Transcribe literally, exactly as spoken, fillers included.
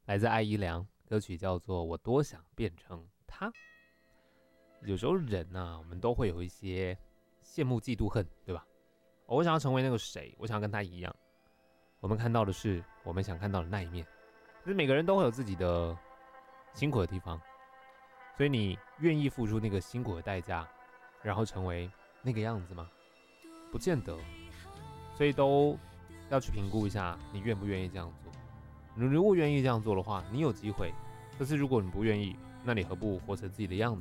来自艾怡良，歌曲叫做《我多想变成他》。有时候人啊，我们都会有一些羡慕、嫉妒、恨，对吧？我想要成为那个谁，我想要跟他一样。我们看到的是我们想看到的那一面，可是每个人都会有自己的辛苦的地方，所以你愿意付出那个辛苦的代价，然后成为那个样子吗？不见得，所以都要去评估一下，你愿不愿意这样做。你如果愿意这样做的话，你有机会；可是如果你不愿意，那你何不活成自己的样子？